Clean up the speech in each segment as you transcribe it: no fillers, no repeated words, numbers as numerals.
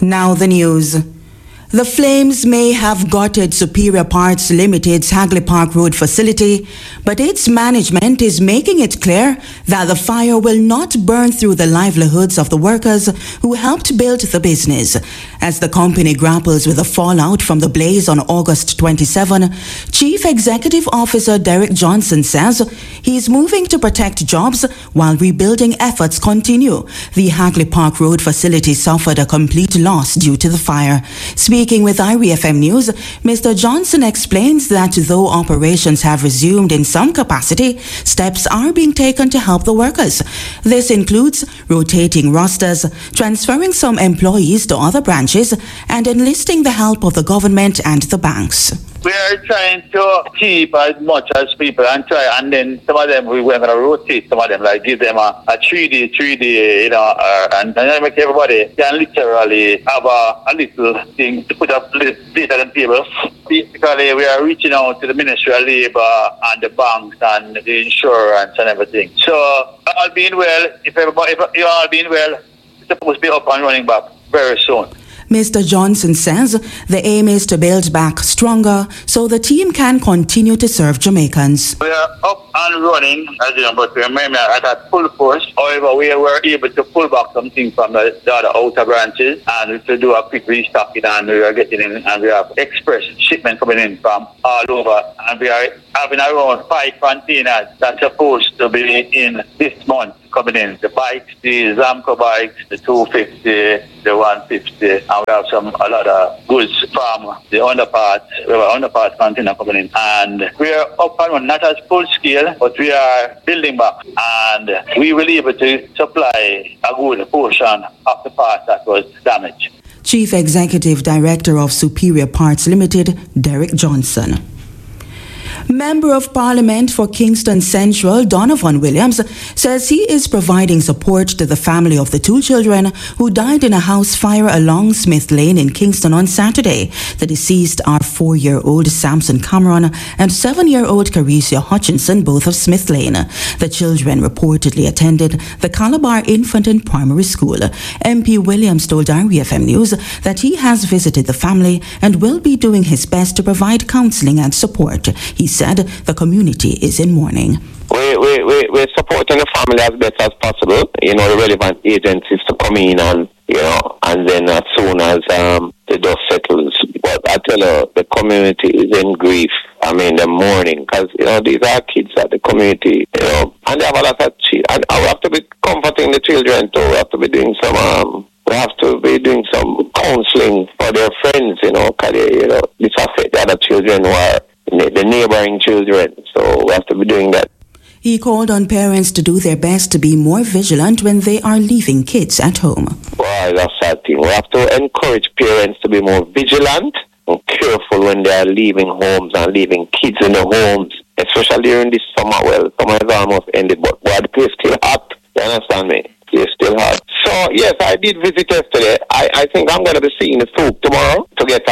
Now the news. The flames may have gutted Superior Parts Limited's Hagley Park Road facility, but its management is making it clear that the fire will not burn through the livelihoods of the workers who helped build the business. As the company grapples with the fallout from the blaze on August 27, Chief Executive Officer Derek Johnson says he is moving to protect jobs while rebuilding efforts continue. The Hagley Park Road facility suffered a complete loss due to the fire. Speaking with IRIFM News, Mr. Johnson explains that though operations have resumed in some capacity, steps are being taken to help the workers. This includes rotating rosters, transferring some employees to other branches, and enlisting the help of the government and the banks. We are trying to keep as much as people and then some of them we're going to rotate some of them, like give them a 3D, and then make everybody can literally have a little thing to put up data on the table. Basically, we are reaching out to the Ministry of Labour and the banks and the insurance and everything. So, all being well, if you all being well, it's supposed to be up and running back very soon. Mr. Johnson says the aim is to build back stronger so the team can continue to serve Jamaicans. We are up and running, as you know, but we remain at a full force. However, we were able to pull back something from the other outer branches and to do a quick restocking, and we are getting in, and we have express shipment coming in from all over, and we are having around 5 containers that's supposed to be in this month coming in. The bikes, the Zamco bikes, the 250, the 150, and we have a lot of goods from the underparts. We have an underparts container coming in, and we are up and running, not as full scale, but we are building back, and we will be able to supply a good portion of the parts that was damaged. Chief Executive Director of Superior Parts Limited, Derek Johnson. Member of Parliament for Kingston Central, Donovan Williams, says he is providing support to the family of the 2 children who died in a house fire along Smith Lane in Kingston on Saturday. The deceased are 4-year-old Samson Cameron and 7-year-old Carissia Hutchinson, both of Smith Lane. The children reportedly attended the Calabar Infant and Primary School. MP Williams told IRIFM News that he has visited the family and will be doing his best to provide counselling and support. He said the community is in mourning. We're supporting the family as best as possible. The relevant agencies to come in and then as soon as the dust settles. But I tell you, the community is in grief. I mean, the mourning, because, these are kids that the community, and they have a lot of children. And we have to be comforting the children too. We have to be doing some counseling for their friends, because, this affects the other children who are the neighboring children, so we have to be doing that. He called on parents to do their best to be more vigilant when they are leaving kids at home. Well, that's that thing. We have to encourage parents to be more vigilant and careful when they are leaving homes and leaving kids in the homes, especially during this summer. Well, summer is almost ended, but the place is still hot. You understand me? It's still hot. So, yes, I did visit yesterday. I think I'm going to be seeing the Souk tomorrow to get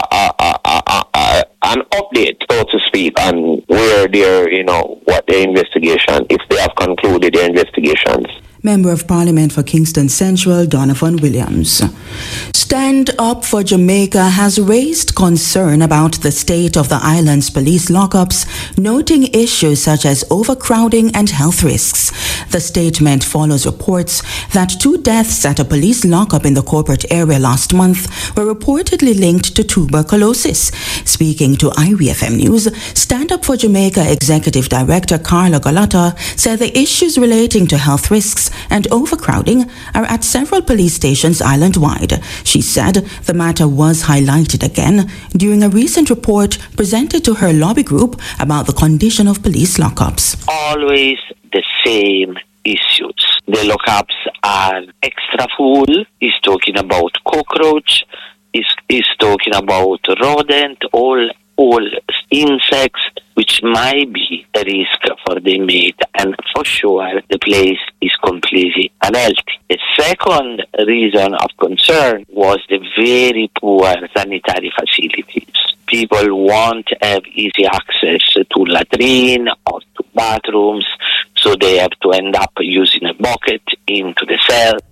an update, so to speak, on where they're, what their investigation, if they have concluded their investigations. Member of Parliament for Kingston Central, Donovan Williams. Stand Up for Jamaica has raised concern about the state of the island's police lockups, noting issues such as overcrowding and health risks. The statement follows reports that 2 deaths at a police lockup in the corporate area last month were reportedly linked to tuberculosis. Speaking to IRIFM News, Stand Up for Jamaica Executive Director Carla Galata said the issues relating to health risks and overcrowding are at several police stations island-wide. She said the matter was highlighted again during a recent report presented to her lobby group about the condition of police lockups. Always the same issues. The lockups are extra full. He's talking about cockroach. He's talking about rodent, all insects, which might be a risk for the inmate, and for sure the place is completely unhealthy. The second reason of concern was the very poor sanitary facilities. People won't have easy access to latrine or to bathrooms, so they have to end up using a bucket into the cell.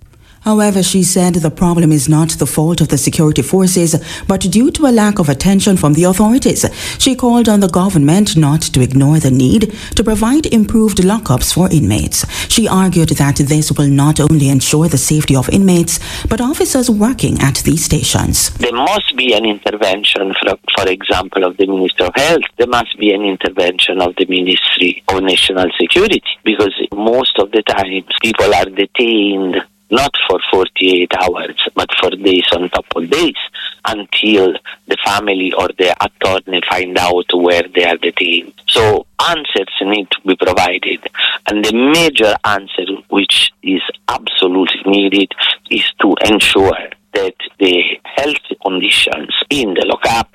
However, she said the problem is not the fault of the security forces, but due to a lack of attention from the authorities. She called on the government not to ignore the need to provide improved lockups for inmates. She argued that this will not only ensure the safety of inmates, but officers working at these stations. There must be an intervention, for example, of the Minister of Health. There must be an intervention of the Ministry of National Security, because most of the time people are detained not for 48 hours, but for days on top of days, until the family or the attorney find out where they are detained. So answers need to be provided. And the major answer, which is absolutely needed, is to ensure that the health conditions in the lockup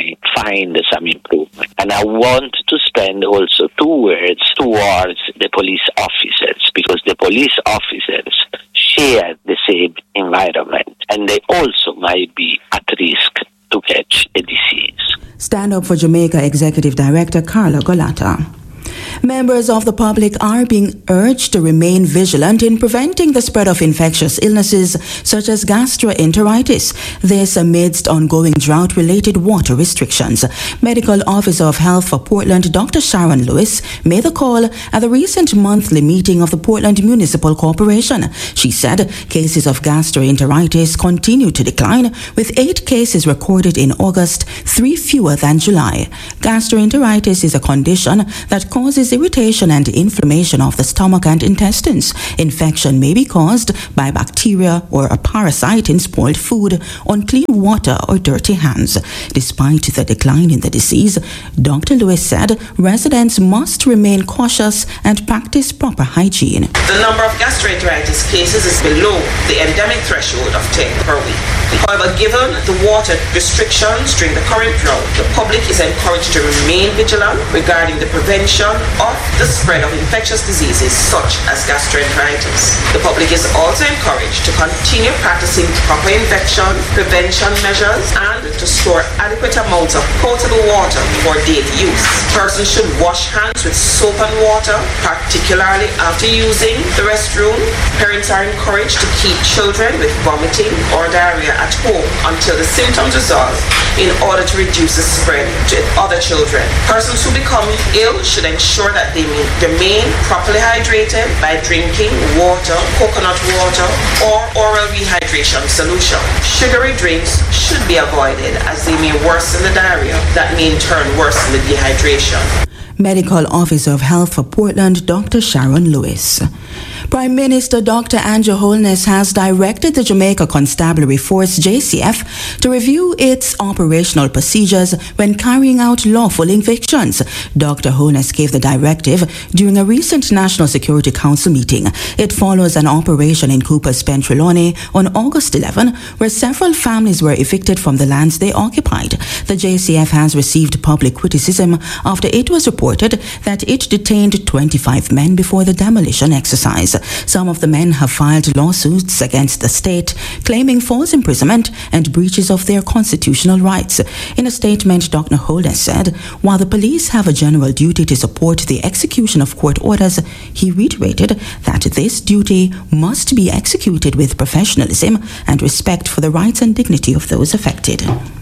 find some improvement. And I want to spend also 2 words towards the police officers, because the police officers share the same environment, and they also might be at risk to catch a disease. Stand Up for Jamaica Executive Director Carla Golata. Members of the public are being urged to remain vigilant in preventing the spread of infectious illnesses such as gastroenteritis. This amidst ongoing drought-related water restrictions. Medical Officer of Health for Portland, Dr. Sharon Lewis, made the call at the recent monthly meeting of the Portland Municipal Corporation. She said cases of gastroenteritis continue to decline, with 8 cases recorded in August, 3 fewer than July. Gastroenteritis is a condition that causes irritation and inflammation of the stomach and intestines. Infection may be caused by bacteria or a parasite in spoiled food, unclean water, or dirty hands. Despite the decline in the disease, Dr. Lewis said residents must remain cautious and practice proper hygiene. The number of gastroenteritis cases is below the endemic threshold of 10 per week. However, given the water restrictions during the current drought, the public is encouraged to remain vigilant regarding the prevention of the spread of infectious diseases such as gastroenteritis. The public is also encouraged to continue practicing proper infection prevention measures and to store adequate amounts of potable water for daily use. Persons should wash hands with soap and water, particularly after using the restroom. Parents are encouraged to keep children with vomiting or diarrhea at home until the symptoms resolve in order to reduce the spread to other children. Persons who become ill should ensure that they remain properly hydrated by drinking water, coconut water, or oral rehydration solution. Sugary drinks should be avoided as they may worsen the diarrhea that may in turn worsen the dehydration. Medical Officer of Health for Portland, Dr. Sharon Lewis. Prime Minister Dr. Andrew Holness has directed the Jamaica Constabulary Force, JCF, to review its operational procedures when carrying out lawful evictions. Dr. Holness gave the directive during a recent National Security Council meeting. It follows an operation in Cooper's Pentrelawney on August 11, where several families were evicted from the lands they occupied. The JCF has received public criticism after it was reported that it detained 25 men before the demolition exercise. Some of the men have filed lawsuits against the state, claiming false imprisonment and breaches of their constitutional rights. In a statement, Dr. Holness said, while the police have a general duty to support the execution of court orders, he reiterated that this duty must be executed with professionalism and respect for the rights and dignity of those affected.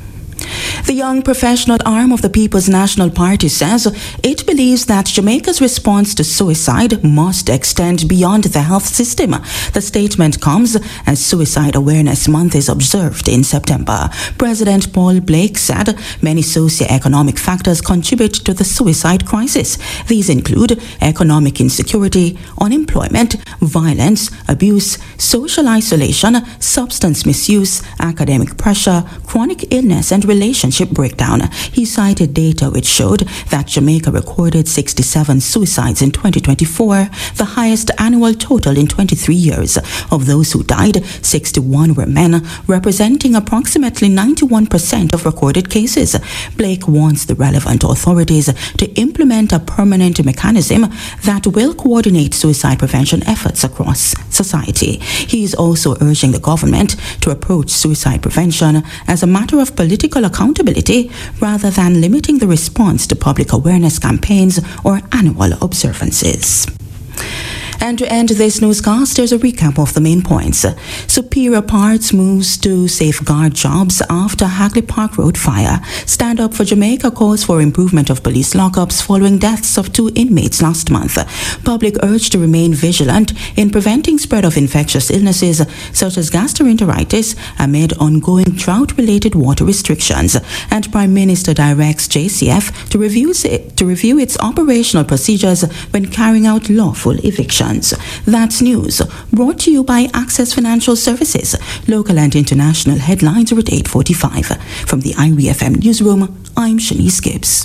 The Young Professional arm of the People's National Party says it believes that Jamaica's response to suicide must extend beyond the health system. The statement comes as Suicide Awareness Month is observed in September. President Paul Blake said many socio-economic factors contribute to the suicide crisis. These include economic insecurity, unemployment, violence, abuse, social isolation, substance misuse, academic pressure, chronic illness, and relationship breakdown. He cited data which showed that Jamaica recorded 67 suicides in 2024, the highest annual total in 23 years. Of those who died, 61 were men, representing approximately 91% of recorded cases. Blake wants the relevant authorities to implement a permanent mechanism that will coordinate suicide prevention efforts across society. He is also urging the government to approach suicide prevention as a matter of political accountability rather than limiting the response to public awareness campaigns or annual observances. And to end this newscast, there's a recap of the main points. Superior Parts moves to safeguard jobs after Hagley Park Road fire. Stand Up for Jamaica calls for improvement of police lockups following deaths of 2 inmates last month. Public urged to remain vigilant in preventing spread of infectious illnesses such as gastroenteritis amid ongoing drought-related water restrictions. And Prime Minister directs JCF to review its operational procedures when carrying out lawful evictions. That's news brought to you by Access Financial Services. Local and international headlines are at 8:45. From the IRIE-FM newsroom, I'm Shanice Gibbs.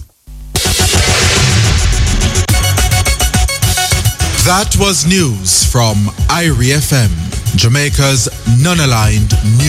That was news from IRIE-FM, Jamaica's non-aligned news.